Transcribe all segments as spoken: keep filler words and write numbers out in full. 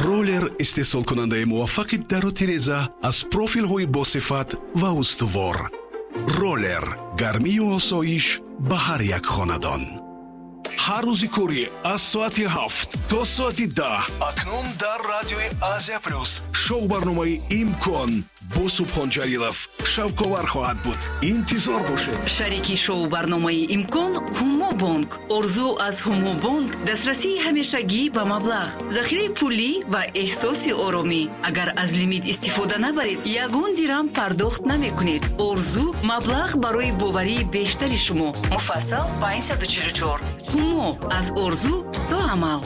роллер истеҳсолкунандаи муваффақи дару тиреза аз профилҳои босифат ва устувор. роллер гармию осоиш ба ҳар як хонадон. ҳар рӯзи кори аз соати ҳафт то соати даҳ акнун дар радиои Азия Плюс шоу барномаи имкон бо Субҳон Ҷалилов шавковар хоҳад буд. интизор бошед. шарики шоу барномаи имкон ҳумо бонк. орзу аз ҳумо бонк дастрасии ҳамешагӣ ба маблағ, захираи пулӣ ва эҳсоси оромӣ. агар аз лимит истифода набаред, ягон дирам пардохт намекунед. орзу маблағ барои боварии бештари шумо. муфассал панҷ сад و чил و чор. ҳумо аз орзу то амал.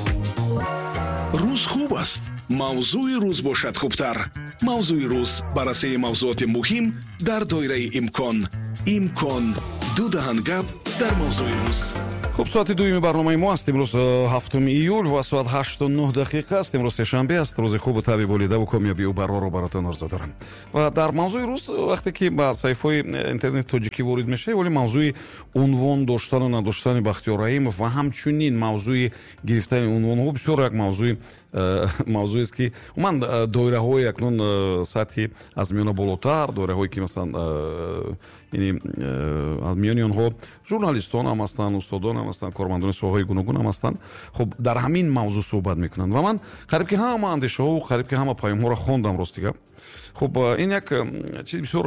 рӯз хуб аст. мавзӯи рӯз бошад хубтар. мавзӯи рӯз баррасии мавзуоти муҳим дар доираи имкон. имкон ду даҳангап дар мавзӯи рӯз. хуб, соати дуюми барномаи мо аст. имрӯз ҳафтуми июл ва соат ҳашту нӯҳ дақиқа аст. имрӯз сешанбе аст. рӯзи хубу таби болидаву комёбию бароро баротон орзу дорам. ва дар мавзӯи рӯз вақте ки ба саҳифаи интернет тоҷикӣ ворид мешавӣ, вале мавзӯи унвон доштану надоштани Бахтиёр Раимов ва ҳамчунин мавзӯи гирифтани унвонҳо бисёр як мавзӯи мавзӯест ки уман доираҳои акнун сатҳи аз миёна болотар, доираҳое ки масалан яъни аз миёни онҳо журналистон ҳам ҳастанд, устодон ҳам ҳастанд, кормандони соҳаҳои гуногун ҳам ҳастанд. Хуб, дар ҳамин мавзӯъ суҳбат мекунанд ва ман қариб ки ҳама андешаҳо, қариб ки ҳама паёмҳоро хондам рости гап. Хуб, ин як чизи бисёр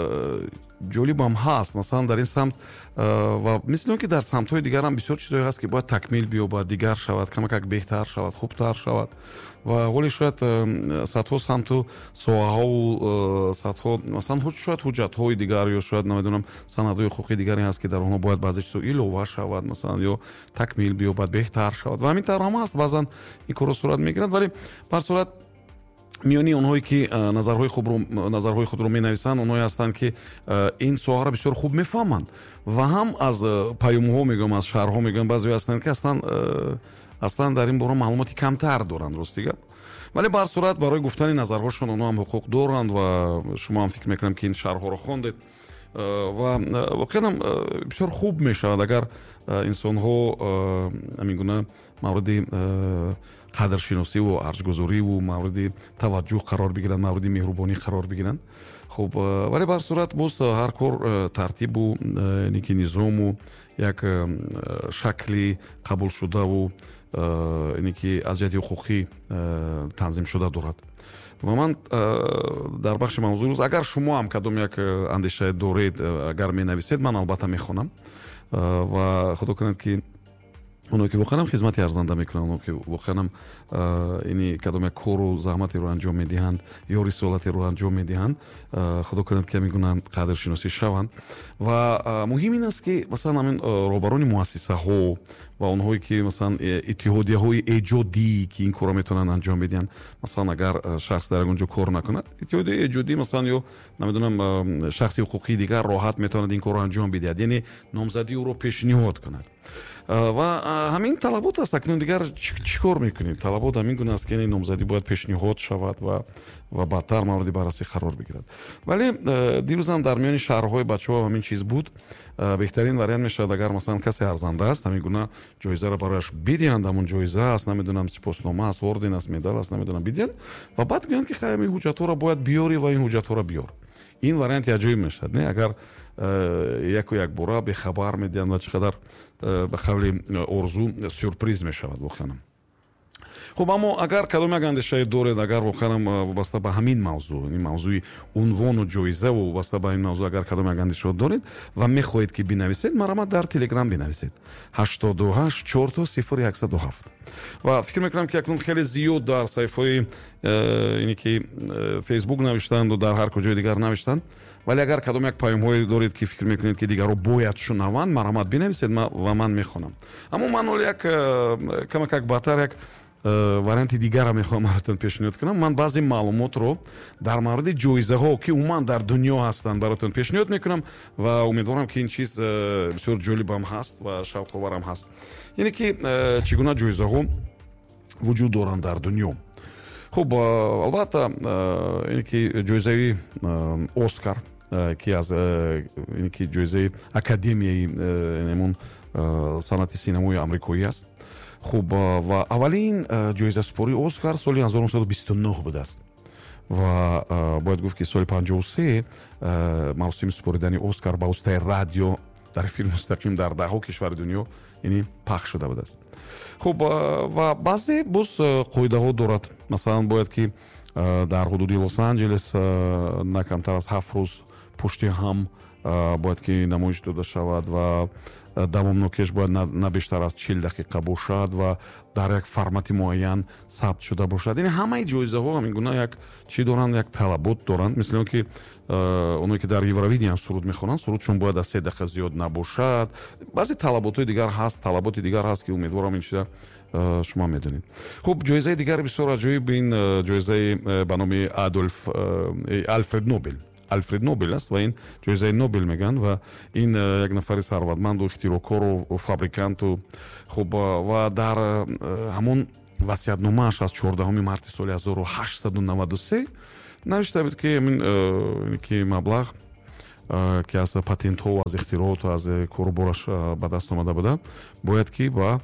ҷолибам ҳаст. Масалан дар ин самт ва мисли он ки дар самтҳои дигар ҳам бисёр чизое ҳаст ки бояд такмил биёбад, дигар шавад, камакак беҳтар шавад, хубтар шавад. ва вале шояд садҳо самту соҳаҳову садҳо масалан шояд ҳуҷҷатҳои дигар ё шояд намедонам санадҳои ҳуқуқи дигаре ҳаст ки дар онҳо бояд баъзе чизо илова шавад, масалан ё такмил биёбад, беҳтар шавад. ва ҳамин тавр ҳам ҳаст, баъзан ин корро сурат мегирад, вале бар сурат миёни онҳое ки назарҳои худро назарҳои худро менависанд, онҳое ҳастанд ки ин соҳаро бисёр хуб мефаҳманд ва ҳам аз паёмҳо мегӯям, аз шаҳрҳо мегӯям, баъзеҳо ҳастанд ки аслан аслан дар ин бора маълумоти камтар доранд, рости гап. вале бар сурат барои гуфтани назарҳошон онҳо ҳам ҳуқуқ доранд ва шумо ҳам фикр мекунам ки ин шарҳҳоро хондед ва воқеан бисёр хуб мешавад агар инсонҳо ҳамин гуна мавриди қадршиносиву арҷгузориву мавриди таваҷҷӯҳ қарор бигиранд, мавриди меҳрубонӣ қарор бигиранд. хуб, вале бар сурат боз ҳар кор тартибу ники низому як шакли қабулшудаву ине ки аз ҷиҳати ҳуқуқӣ танзим шуда дорад. ва ман дар бахши мавзӯи рӯз агар шумо ҳам кадом як андеша доред, агар менависед, ман албатта мехонам ва худо кунад ки онҳое ки воқеан хизмати арзанда мекунанд, онҳое ки воқеан ини кадом як кору заҳматеро анҷом медиҳанд ё рисолатеро анҷом медиҳанд, худо кунад ки ҳамин гуна қадршиносӣ шаванд. ва муҳим ин аст ки масалан ҳамин роҳбарони муассисаҳо ва онҳое ки масалан иттиҳодияҳои эҷодӣ ки ин корро метавонанд анҷом бидиҳанд, масалан агар шахс дар ягон ҷо кор накунад, иттиҳодияи эҷодӣ масалан ё намедонам шахси ҳуқуқии дигар роҳат метавонад ин корро анҷом бидиҳад, яъне номзадии ӯро пешниҳод кунад. ва ҳамин талабот аст. акнун дигар чӣ кор мекунед? Талабот ҳамин гуна аст ки яъне номзадӣ бояд пешниҳод шавад ва ва баъдтар мавриди баррасӣ қарор бигирад. вале дирӯзам дар миёни шаҳрҳои бачаҳо ҳамин чиз буд. беҳтарин вариант мешавад агар масалан касе арзанда аст, ҳамин гуна ҷоизаро барояш бидиҳанд, ҳамон ҷоиза аст, намедонам сипоснома аст, орден аст, медал аст, намедонам бидиҳанд ва баъд гӯянд ки хай ин ҳуҷҷатҳоро бояд биёрӣ ва ин ҳуҷҷатҳоро биёр. ин варианти аҷоиб мешавад, не? Агар яку якбора бехабар медиҳанд ва чӣ қадар ба қавли орзу сюрприз мешавад воқеан. хуб, аммо агар кадом як андешае доред, агар воқеан вобаста ба ҳамин мавзӯъ, ин мавзӯи унвону ҷоизаву вобаста ба ин мавзӯъ агар кадом як андешаҳо доред ва мехоҳед ки бинависед, марҳамат дар телеграм бинависед ҳаштоду ҳашт чорто сифр яксаду ҳафт. ва фикр мекунам ки акнун хеле зиёд дар саҳифаҳои ине ки фейсбук навиштанду дар ҳар куҷои дигар навиштанд. вале агар кадом як паёмҳое доред ки фикр мекунед ки дигарҳо бояд шунаванд, марҳамат бинависед ва ман мехонам. аммо ман ҳол як камакак баъдтар як варианти дигарро мехоҳам баротон пешниҳод кунам. ман баъзе маълумотро дар мавриди ҷоизаҳо ки умуман дар дунё ҳастанд баротон пешниҳод мекунам ва умедворам ки ин чиз бисёр ҷолибам ҳаст ва шавқоварам ҳаст. яъне ки чӣ гуна ҷоизаҳо вуҷуд доранд дар дунё. хуб, албатта ине ки ҷоизаи оскар ки аз ине ки ҷоизаи академияи намун санъати синамои амрикоӣ аст хуб ва аввалин ҷоизасупории оскар соли ҳазору нӯҳсаду бисту нӯҳ будааст ва бояд гуфт ки соли панҷоҳу се маросими супоридани оскар ба воситаи радио дар эфири мустақим дар даҳҳо кишвари дунё яъне пахш шуда будааст. хуб ва баъзе боз қоидаҳо дорад. Масалан бояд ки дар ҳудуди лос-анҷелес на камтар аз ҳафт рӯз пушти ҳам бояд ки намоиш дода шавад ва давомнокиаш бояд на бештар аз чил дақиқа бошад ва дар як формати муайян сабт шуда бошад. яъне ҳамаи ҷоизаҳо ҳамин гуна як чӣ доранд, як талабот доранд. мисли он ки оное ки дар евровидение суруд мехонанд, сурудшон бояд аз се дақиқа зиёд набошад. баъзе талаботҳои дигар ҳаст, талаботи дигар ҳаст ки умедворам ин чиза шумо медонед. хуб ҷоизаи дигари бисёр аҷоиб ин ҷоизаи ба номи Адольф Альфред Нобел Альфред Нобел аст ва ин ҷоизаи Нобел мегӯянд ва ин як нафари сарватманду ихтироъкору фабриканту хуб ва дар ҳамон васиятномааш аз чордаҳуми марти соли ҳазору ҳаштсаду наваду се навишта буд ки ин ки маблағ ки аз патентҳо аз ихтироъоту аз корубораш ба даст омада буда бояд ки ба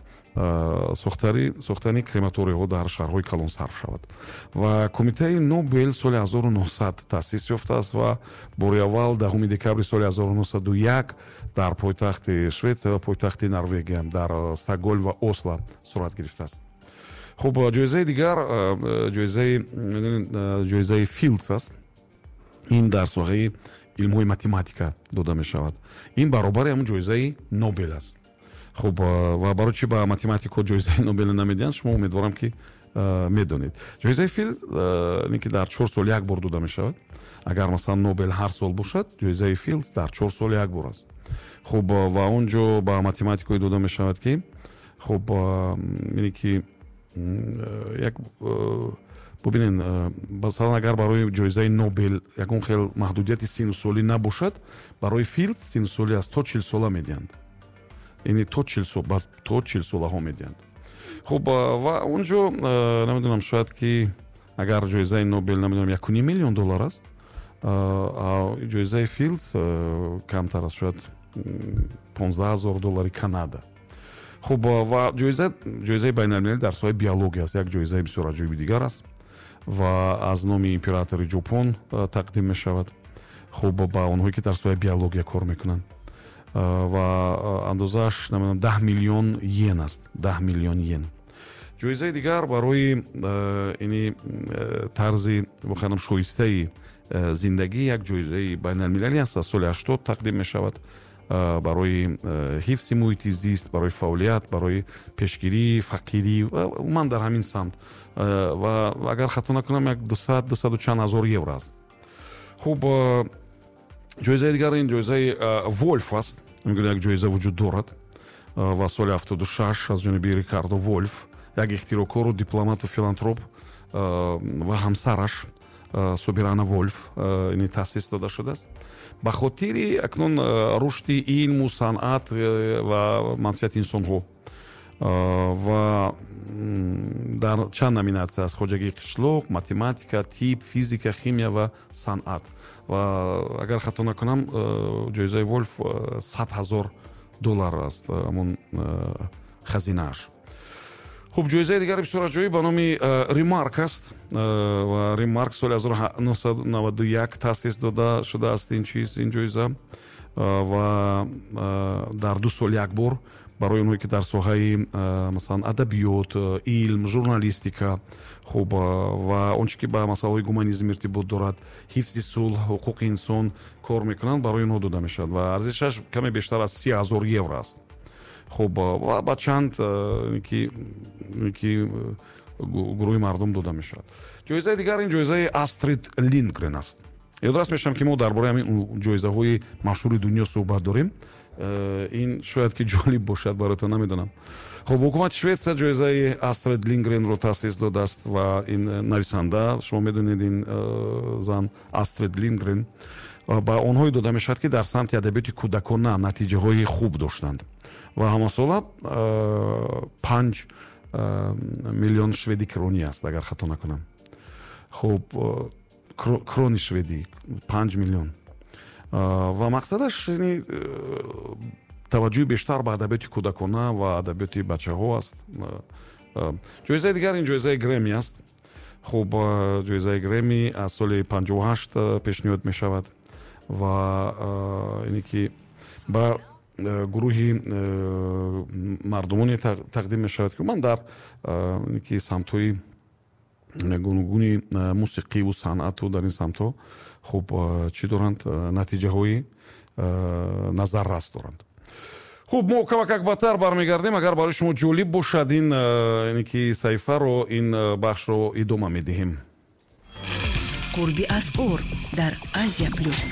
сохтани крематориҳо дар шаҳрҳои калон сарф шавад. ва кумитаи Нобел соли ҳазору нӯҳсад таъсис ёфтааст ва бори аввал даҳуми декабри соли ҳазору нӯҳсаду як дар пойтахти Шветсия ва пойтахти Норвегия дар Стокгольм ва Осло сурат гирифтааст. хуб ҷоизаи дигар ҷоизаи ҷоизаи Филдс аст. ин дар соҳаи илмҳои математика дода мешавад. ин баробари ҳамон ҷоизаи Нобел аст. хуб ва барои чӣ ба математико ҷоизаи Нобел намедиҳанд шумо умедворам ки медонед. ҷоизаи Филд ин ки дар чор сол як бор дода мешавад. агар масалан Нобел ҳар сол бошад, ҷоизаи Филд дар чор сол як бор аст. хуб ва он ҷо ба математикои дода мешавад ки хуб ин ки як бубинед масалан агар барои ҷоизаи Нобел ягон хел маҳдудияти сину солӣ набошад, барои Филд сину солӣ аст то чил сола медиҳанд. яъне то чил сол ба то чил солаҳо медиҳанд. хуб ва он ҷо намедонам шояд ки агар ҷоизаи Нобел намедонам яку ним миллион доллар аст, ҷоизаи Филд камтар аст, шояд понздаҳ ҳазор доллари Канада. хуб ва ҷоиза ҷоизаи байналмилалӣ дар соҳаи биология аст. як ҷоизаи бисёр аҷоиби дигар аст ва аз номи императори Ҷопон тақдим мешавад. хуб ба онҳое ки дар соҳаи биология кор мекунанд ва андозааш намедонам даҳ миллион йен аст. даҳ миллион йен. ҷоизаи дигар барои ини тарзи воханам шоистаи зиндагӣ як ҷоизаи байналмилалӣ аст. аз соли ҳаштод тақдим мешавад барои ҳифзи муҳити зист, барои фаъолият, барои пешгирии фақирӣ ва умуман дар ҳамин самт. ва агар хато накунам як дусад дусаду чанд ҳазор евро аст. хуб ҷоизаи дигар ин ҷоизаи Вольф аст. мегӯяд як ҷоиза вуҷуд дорад ва соли ҳафтоду шаш аз ҷониби Рикардо Вольф, як ихтироъкору дипломату филантроп ва ҳамсараш Собирана Вольф ин таъсис дода шудааст ба хотири акнун рушди илму санъат ва манфиати инсонҳо ва дар чанд номинатсия аст: хоҷагии қишлоқ, математика, тиб, физика, химия ва санъат. ва агар хато накунам ҷоизаи Вольф сад ҳазор доллар аст ҳамон хазинааш. хуб ҷоизаи дигари бисёр аҷоиб ба номи Ремарк аст ва Ремарк соли ҳазору нӯҳсаду наваду як таъсис дода шудааст ин чиз ин ҷоиза ва дар ду сол як бор барои онҳое ки дар соҳаи масалан адабиёт, илм, журналистика хуб ва он чӣ ки ба масъалаҳои гуманизм иртибот дорад, ҳифзи сулҳ, ҳуқуқи инсон кор мекунанд, барои онҳо дода мешавад ва арзишаш каме бештар аз си ҳазор евро аст. хуб ва ба чанд ки ки гурӯҳи мардум дода мешавад. ҷоизаи дигар ин ҷоизаи Астрид Линдгрен аст. ёдорас мешавам ки мо дар бораи ҳамин ҷоизаҳои машҳури дунё суҳбат дорем. ин шояд ки ҷолиб бошад баротон, намедонам. хуб ҳукумати Шветсия ҷоизаи Астрид Линдгренро таъсис додааст ва ин нависанда, шумо медонед ин зан Астрид Линдгрен ба онҳое дода мешавад ки дар самти адабиёти кӯдакона натиҷаҳои хуб доштанд ва ҳамасола панҷ миллион шведи крони аст, агар хато накунам. хуб крони шведӣ панҷ миллион ва мақсадаш таваҷҷӯҳи бештар ба адабиёти кӯдакона ва адабиёти бачаҳо аст. ҷоизаи дигар ин ҷоизаи Грэмми аст. хуб, ҷоизаи Грэмми аз соли панҷоҳу ҳашт пешниҳод мешавад ва ине ки ба гурӯҳи мардумоне тақдим мешавад ки ман дар ки самтҳои гуногуни мусиқиву санъату дар ин самтҳо хуб чӣ доранд, натиҷаҳои назаррас доранд. хуб, мо камакак баттар бармегардем. Агар барои шумо ҷолиб бошад ин ки саҳифаро, ин бахшро идома медиҳем. қурби асъор дар Азия плюс.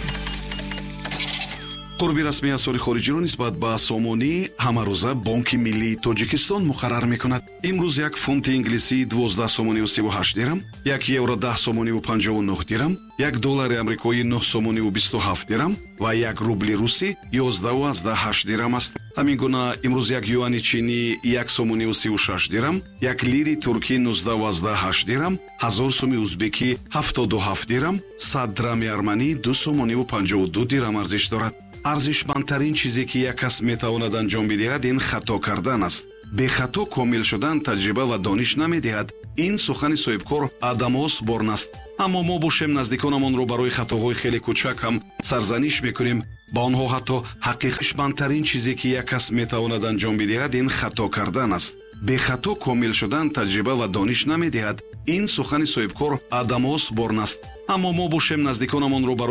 қурби расмии асъори хориҷиро нисбат ба сомонӣ ҳамарӯза Бонки Миллии Тоҷикистон муқаррар мекунад. имрӯз як фунти инглисӣ дувоздаҳ сомониву сиву ҳашт дирам, як евро даҳ сомониву панҷову нӯҳ дирам, як доллари амрикоӣ нӯҳ сомониву бисту ҳафт дирам ва як рубли русӣ ёздаҳу аздаҳ ҳашт дирам аст. ҳамин гуна имрӯз як юани чинӣ як сомониву сиву шаш дирам, як лири туркӣ нуздаҳу аздаҳ ҳашт дирам, ҳазор сӯми узбекӣ ҳафтоду ҳафт дирам, сад драми арманӣ ду сомониву панҷову ду дирам арзиш дорад. арзишмандтарин чизе ки як кас метавонад анҷом бидиҳад, ин хато кардан аст. бехато комил шудан таҷриба ва дониш намедиҳад. ин сухани соҳибкор Адамос Борн аст. аммо мо бошем наздиконамонро барои хатоҳои хеле кӯчак ҳам сарзаниш мекунем. ба онҳо ҳатто ҳақиқишмандтарин чизе ки як кас метавонад анҷом бидиҳад, ин хато кардан аст. бехато комил шудан таҷриба ва дониш намедиҳад. ин сухани соҳибкор Адамос Борн аст. аммо мо бошем наздиконамонро